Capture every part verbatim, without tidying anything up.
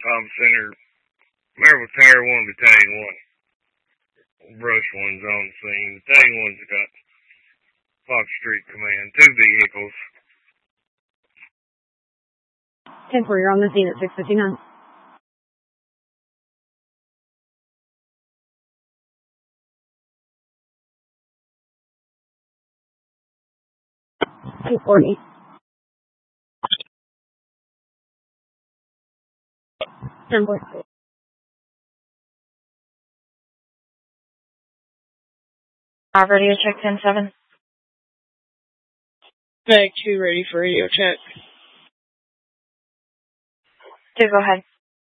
Tom Center, Maryville Tire one, Battalion one. Brush one's on the scene. Battalion one's got Fox Street Command, two vehicles. ten four, you're on the scene at six fifty-nine. two forty. ten four. Uh, radio check ten seven. Bag two ready for radio check. two, go ahead.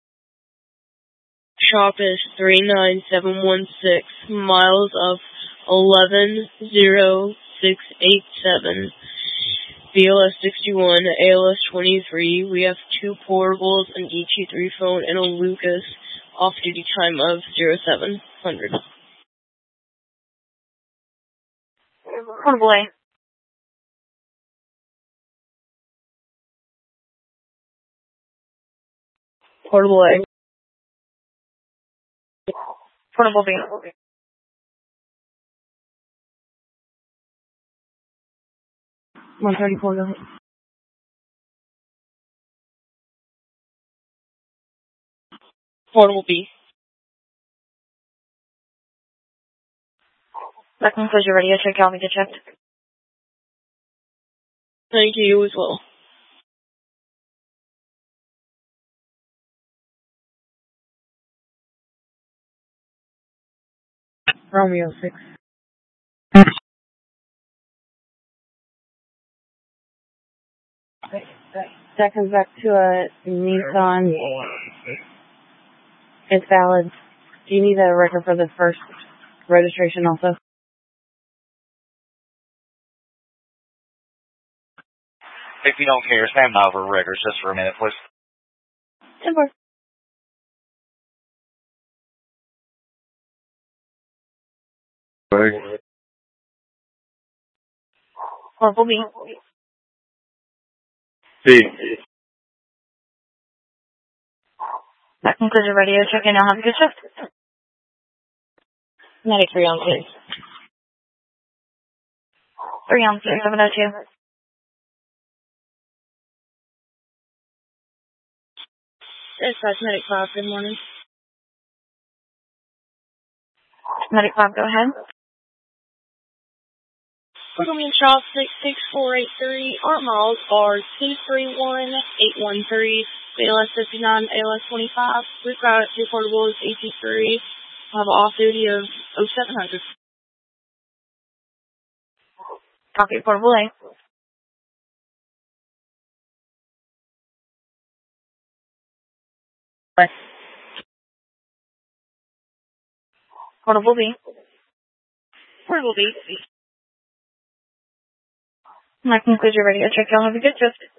Shop is three nine seven one six, miles of eleven zero six eight seven. B L S sixty-one, A L S twenty-three. We have two portables, an E T three phone, and a Lucas. Off-duty time of zero seven hundred. Portable A. Portable A. Portable B. one thirty-four, go ahead. Portable B. That concludes your radio check. I'll be checked. Thank you as well. Romeo six. That comes back to a Nissan. It's valid. Do you need a record for the first registration also? If you don't care, stand by for records just for a minute, please. ten four. Portable B. B. That concludes your radio check, and I'll have a good shift. Medic three on two. three on two, seven oh two. Dispatch Medic five, good morning. Medic five, go ahead. William Shaw six six four eight three. Our miles are two three one eight one three. B L S fifty-nine, A L S twenty-five. We've got two portables, E T three. I have an off duty of oh seven hundred. Copy, portable A. What? Portable B. Portable B. That concludes your radio check. Y'all have a good shift.